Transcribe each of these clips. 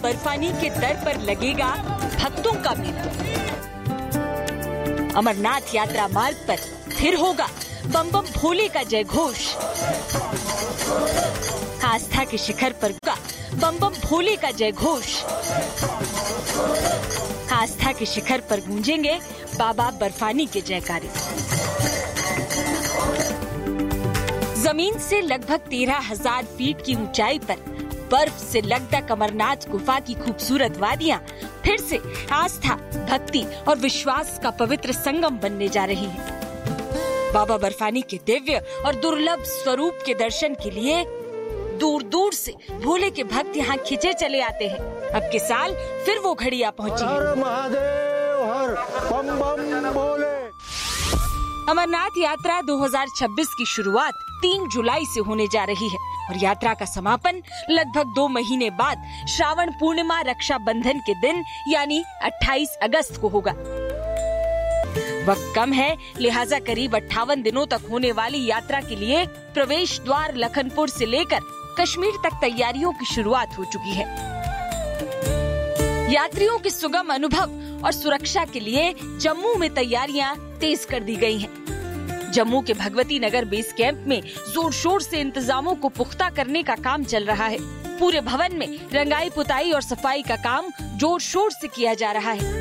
बर्फानी के दर पर लगेगा भक्तों का मेला। अमरनाथ यात्रा मार्ग पर फिर होगा बम बम भोले का जय घोष। आस्था के शिखर पर होगा बम बम भोले का जय घोष। आस्था के शिखर पर गूंजेंगे बाबा बर्फानी के जयकारे। जमीन से लगभग 13,000 फीट की ऊंचाई पर बर्फ से लकदक अमरनाथ गुफा की खूबसूरत वादियां फिर से आस्था, भक्ति और विश्वास का पवित्र संगम बनने जा रही है। बाबा बर्फानी के दिव्य और दुर्लभ स्वरूप के दर्शन के लिए दूर दूर से भोले के भक्त यहाँ खिंचे चले आते हैं। अब के साल फिर वो घड़ी आ पहुंची है। हर महादेव हर बम बम भोले। अमरनाथ यात्रा 2026 की शुरुआत 3 जुलाई से होने जा रही है और यात्रा का समापन लगभग 2 महीने बाद श्रावण पूर्णिमा रक्षाबंधन के दिन यानी 28 अगस्त को होगा। वक्त कम है, लिहाजा करीब 58 दिनों तक होने वाली यात्रा के लिए प्रवेश द्वार लखनपुर से लेकर कश्मीर तक तैयारियों की शुरुआत हो चुकी है। यात्रियों के सुगम अनुभव और सुरक्षा के लिए जम्मू में तैयारियां तेज कर दी गई हैं। जम्मू के भगवती नगर बेस कैंप में जोर शोर से इंतजामों को पुख्ता करने का काम चल रहा है। पूरे भवन में रंगाई पुताई और सफाई का काम जोर शोर से किया जा रहा है।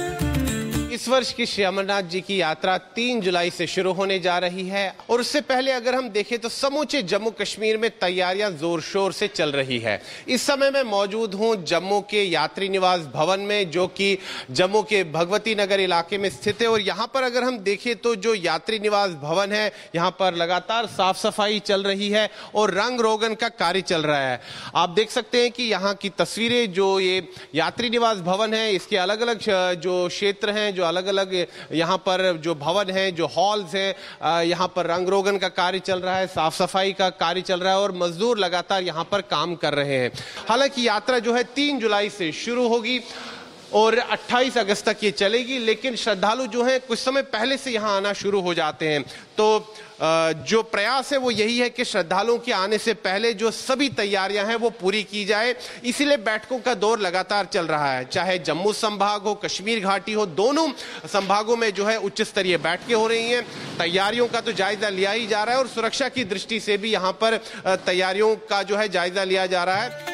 इस वर्ष की श्री अमरनाथ जी की यात्रा 3 जुलाई से शुरू होने जा रही है और उससे पहले अगर हम देखें तो समूचे जम्मू कश्मीर में तैयारियां जोर शोर से चल रही है। इस समय मैं मौजूद हूं जम्मू के यात्री निवास भवन में, जो कि जम्मू के भगवती नगर इलाके में स्थित है। और यहां पर अगर हम देखें तो जो यात्री निवास भवन है, यहां पर लगातार साफ सफाई चल रही है और रंग रोगन का कार्य चल रहा है। आप देख सकते हैं कि यहाँ की तस्वीरें, जो ये यात्री निवास भवन है, इसके अलग अलग जो क्षेत्र हैं, जो अलग अलग यहाँ पर जो भवन है, जो हॉल्स हैं, यहाँ पर रंग रोगन का कार्य चल रहा है, साफ सफाई का कार्य चल रहा है और मजदूर लगातार यहाँ पर काम कर रहे हैं। हालांकि यात्रा जो है 3 जुलाई से शुरू होगी और 28 अगस्त तक ये चलेगी, लेकिन श्रद्धालु जो हैं कुछ समय पहले से यहाँ आना शुरू हो जाते हैं। तो जो प्रयास है वो यही है कि श्रद्धालुओं के आने से पहले जो सभी तैयारियां हैं वो पूरी की जाए। इसीलिए बैठकों का दौर लगातार चल रहा है, चाहे जम्मू संभाग हो, कश्मीर घाटी हो, दोनों संभागों में जो है उच्च स्तरीय बैठकें हो रही हैं। तैयारियों का तो जायजा लिया ही जा रहा है और सुरक्षा की दृष्टि से भी यहाँ पर तैयारियों का जो है जायजा लिया जा रहा है।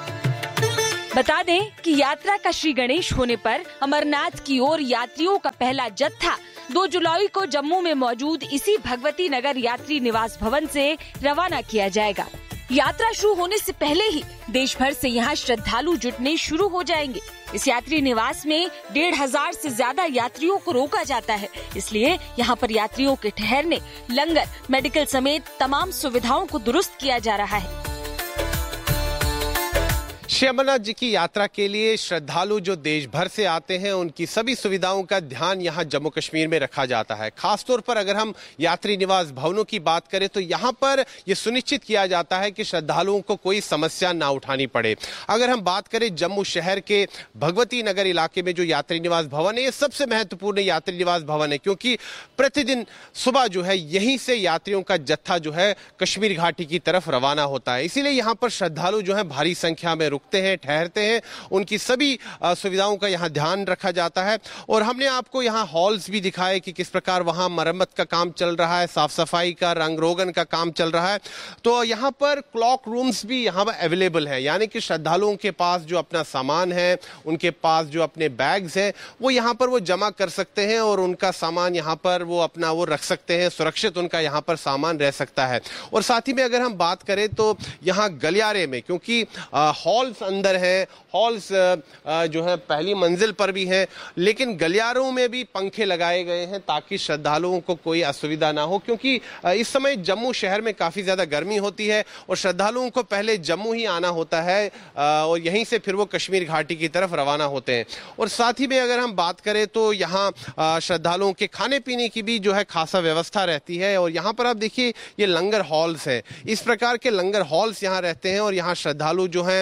बता दें कि यात्रा का श्री गणेश होने पर अमरनाथ की ओर यात्रियों का पहला जत्था 2 जुलाई को जम्मू में मौजूद इसी भगवती नगर यात्री निवास भवन से रवाना किया जाएगा। यात्रा शुरू होने से पहले ही देश भर से यहाँ श्रद्धालु जुटने शुरू हो जाएंगे। इस यात्री निवास में 1,500 से ज्यादा यात्रियों को रोका जाता है, इसलिए यहाँ पर यात्रियों के ठहरने, लंगर, मेडिकल समेत तमाम सुविधाओं को दुरुस्त किया जा रहा है। श्री अमरनाथ जी की यात्रा के लिए श्रद्धालु जो देश भर से आते हैं, उनकी सभी सुविधाओं का ध्यान यहाँ जम्मू कश्मीर में रखा जाता है। खासतौर पर अगर हम यात्री निवास भवनों की बात करें तो यहाँ पर यह सुनिश्चित किया जाता है कि श्रद्धालुओं को कोई समस्या ना उठानी पड़े। अगर हम बात करें जम्मू शहर के भगवती नगर इलाके में जो यात्री निवास भवन है, ये सबसे महत्वपूर्ण यात्री निवास भवन है, क्योंकि प्रतिदिन सुबह जो है यहीं से यात्रियों का जत्था जो है कश्मीर घाटी की तरफ रवाना होता है। इसीलिए यहाँ पर श्रद्धालु जो है भारी संख्या में रुकते हैं, ठहरते हैं, उनकी सभी सुविधाओं का यहाँ ध्यान रखा जाता है। और हमने आपको यहाँ हॉल्स भी दिखाए कि किस प्रकार वहाँ मरम्मत का काम चल रहा है, साफ सफाई का, रंग रोगन का काम चल रहा है। तो यहाँ पर क्लॉक रूम्स भी यहाँ पर अवेलेबल है, यानी कि श्रद्धालुओं के पास जो अपना सामान है, उनके पास जो अपने बैग्स हैं, वो यहाँ पर वो जमा कर सकते हैं और उनका सामान यहाँ पर वो अपना वो रख सकते हैं, सुरक्षित उनका यहाँ पर सामान रह सकता है। और साथ ही में अगर हम बात करें तो यहाँ गलियारे में, क्योंकि हॉल्स अंदर है, हॉल्स जो है पहली मंजिल पर भी हैं, लेकिन गलियारों में भी पंखे लगाए गए हैं ताकि श्रद्धालुओं को कोई असुविधा ना हो, क्योंकि इस समय जम्मू शहर में काफ़ी ज़्यादा गर्मी होती है और श्रद्धालुओं को पहले जम्मू ही आना होता है और यहीं से फिर वो कश्मीर घाटी की तरफ रवाना होते हैं। और साथ ही में अगर हम बात करें तो यहाँ श्रद्धालुओं के खाने पीने की भी जो है खासा व्यवस्था रहती है। और यहाँ पर आप देखिए ये लंगर हॉल्स है, इस प्रकार के लंगर हॉल्स यहाँ रहते हैं और यहाँ श्रद्धालु जो हैं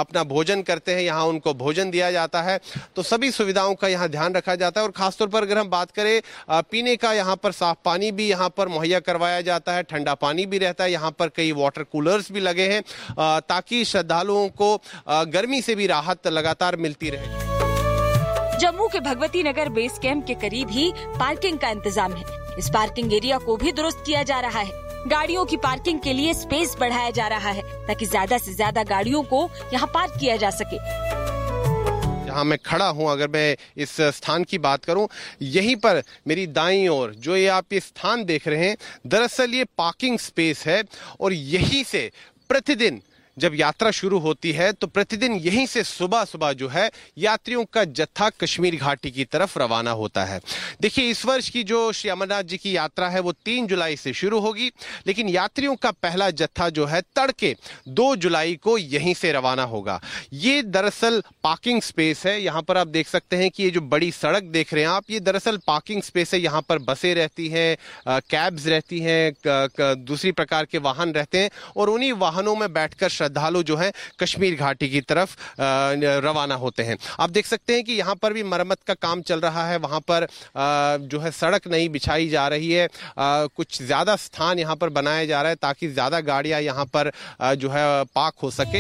अपना भोजन करते हैं, यहाँ उनको भोजन दिया जाता है। तो सभी सुविधाओं का यहाँ ध्यान रखा जाता है और खासतौर पर अगर हम बात करें पीने का, यहाँ पर साफ पानी भी यहाँ पर मुहैया करवाया जाता है, ठंडा पानी भी रहता है। यहाँ पर कई वाटर कूलर्स भी लगे हैं ताकि श्रद्धालुओं को गर्मी से भी राहत लगातार मिलती रहे। जम्मू के भगवती नगर बेस कैंप के करीब ही पार्किंग का इंतजाम है। इस पार्किंग एरिया को भी दुरुस्त किया जा रहा है। गाड़ियों की पार्किंग के लिए स्पेस बढ़ाया जा रहा है ताकि ज्यादा से ज्यादा गाड़ियों को यहाँ पार्क किया जा सके। जहाँ मैं खड़ा हूँ, अगर मैं इस स्थान की बात करूँ, यहीं पर मेरी दाईं ओर जो ये आप ये स्थान देख रहे हैं, दरअसल ये पार्किंग स्पेस है और यहीं से प्रतिदिन जब यात्रा शुरू होती है तो प्रतिदिन यहीं से सुबह सुबह जो है यात्रियों का जत्था कश्मीर घाटी की तरफ रवाना होता है। देखिए, इस वर्ष की जो श्री अमरनाथ जी की यात्रा है वो 3 जुलाई से शुरू होगी, लेकिन यात्रियों का पहला जत्था जो है तड़के 2 जुलाई को यहीं से रवाना होगा। ये दरअसल पार्किंग स्पेस है। यहाँ पर आप देख सकते हैं कि ये जो बड़ी सड़क देख रहे हैं आप, ये दरअसल पार्किंग स्पेस है। यहाँ पर बसें रहती हैं, कैब्स रहती हैं, दूसरी प्रकार के वाहन रहते हैं और उन्हीं वाहनों में बैठकर श्रद्धालु जो है कश्मीर घाटी की तरफ रवाना होते हैं। आप देख सकते हैं कि यहाँ पर भी मरम्मत का काम चल रहा है। वहाँ पर जो है सड़क नहीं बिछाई जा रही है, कुछ ज्यादा स्थान यहाँ पर बनाया जा रहा है ताकि ज्यादा गाड़ियां यहाँ पर जो है पार्क हो सके।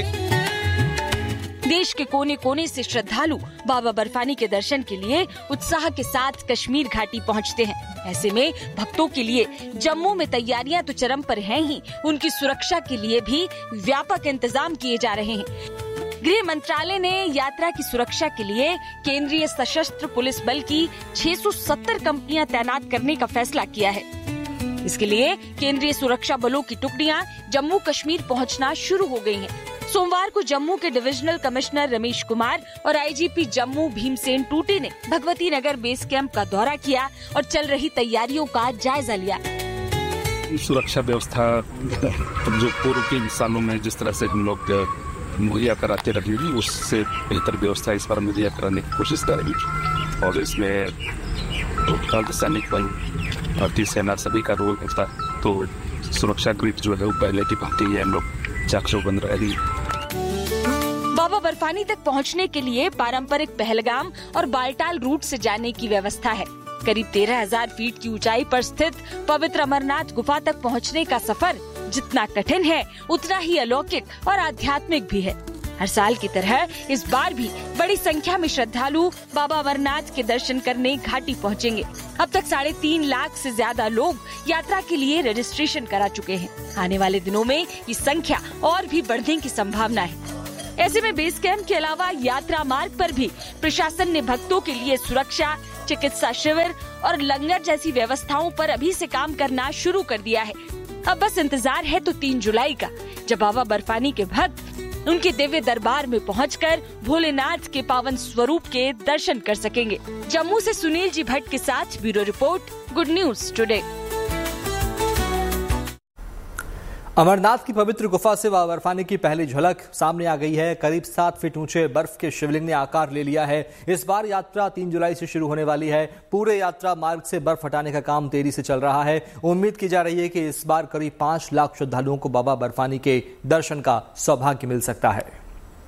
देश के कोने कोने से श्रद्धालु बाबा बर्फानी के दर्शन के लिए उत्साह के साथ कश्मीर घाटी पहुंचते हैं। ऐसे में भक्तों के लिए जम्मू में तैयारियां तो चरम पर हैं ही, उनकी सुरक्षा के लिए भी व्यापक इंतजाम किए जा रहे हैं। गृह मंत्रालय ने यात्रा की सुरक्षा के लिए केंद्रीय सशस्त्र पुलिस बल की 670 कंपनियां तैनात करने का फैसला किया है। इसके लिए केंद्रीय सुरक्षा बलों की टुकड़ियां जम्मू कश्मीर पहुंचना शुरू हो गई हैं। सोमवार को जम्मू के डिविजनल कमिश्नर रमेश कुमार और आईजीपी जम्मू भीमसेन टूटी ने भगवती नगर बेस कैंप का दौरा किया और चल रही तैयारियों का जायजा लिया। सुरक्षा व्यवस्था जो पूर्व के सालों में जिस तरह से हम लोग मुहैया कराते रहे, उससे बेहतर व्यवस्था इस बार मुहैया कराने की कोशिश करेंगे और इसमें सैनिक बल, भारतीय सेना सभी का रोल होता है। तो सुरक्षा ग्रिड जो है वो पहले की भांति है, हम लोग चाकचौबंद रहेगी। बाबा बर्फानी तक पहुंचने के लिए पारंपरिक पहलगाम और बालटाल रूट से जाने की व्यवस्था है। करीब 13,000 फीट की ऊंचाई पर स्थित पवित्र अमरनाथ गुफा तक पहुंचने का सफर जितना कठिन है उतना ही अलौकिक और आध्यात्मिक भी है। हर साल की तरह इस बार भी बड़ी संख्या में श्रद्धालु बाबा अमरनाथ के दर्शन करने घाटी पहुंचेंगे। अब तक 3.5 लाख से ज्यादा लोग यात्रा के लिए रजिस्ट्रेशन करा चुके हैं। आने वाले दिनों में ये संख्या और भी बढ़ने की संभावना है। ऐसे में बेस कैंप के अलावा यात्रा मार्ग पर भी प्रशासन ने भक्तों के लिए सुरक्षा, चिकित्सा शिविर और लंगर जैसी व्यवस्थाओं पर अभी से काम करना शुरू कर दिया है। अब बस इंतजार है तो 3 जुलाई का, जब बाबा बर्फानी के भक्त उनके दिव्य दरबार में पहुंचकर भोलेनाथ के पावन स्वरूप के दर्शन कर सकेंगे। जम्मू से सुनील जी भट्ट के साथ bureau report, good news today. Amarnath की पवित्र गुफा से बाबा बर्फानी की पहली झलक सामने आ गई है। करीब 7 फीट ऊंचे बर्फ के शिवलिंग ने आकार ले लिया है। इस बार यात्रा 3 जुलाई से शुरू होने वाली है। पूरे यात्रा मार्ग से बर्फ हटाने का काम तेजी से चल रहा है। उम्मीद की जा रही है कि इस बार करीब 5 लाख श्रद्धालुओं को बाबा बर्फानी के दर्शन का सौभाग्य मिल सकता है।